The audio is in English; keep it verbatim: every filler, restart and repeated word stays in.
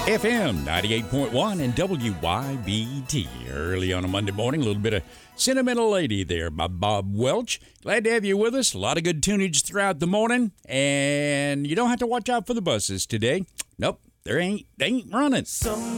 F M ninety-eight point one and W Y B T. Early on a Monday morning, a little bit of Sentimental Lady there by Bob Welch. Glad to have you with us. A lot of good tunage throughout the morning. And you don't have to watch out for the buses today. Nope, there ain't, they ain't running. Some